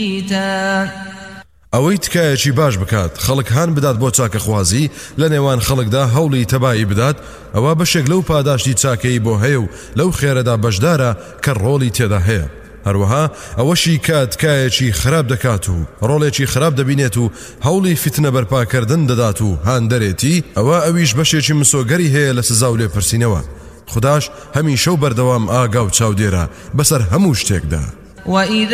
ئەوەی تکایەکی باش بکات خەڵک هان بدات بۆ چاکەخوازی لە نێوان خەڵکدا هەوڵی تەبایی بدات ئەوە بەشێک لەو پاداشتی چاکەی بۆ هەیە و لەو خێرەدا بەشدارە کە ڕۆڵی تێدا هەیە. هەروەها ئەوەشی کات تکایەکی خراپ دەکات و ڕۆڵێکی خراپ دەبینێت و هەوڵی فتنە بەرپاکردن دەدات و هان دەرێتی ئەویش بەشێکی مسۆگەری هەیە لە سزا و لێپرسینەوە. خوداش هەمیشە و بەردەوام ئاگا و چاودێرە بەسەر هەموو شتێکدا.